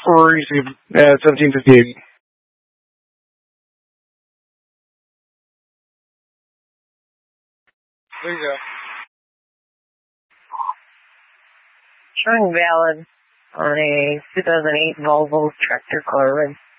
Receive 1758. There you go. Showing valid on a 2008 Volvo Tractor Corolla.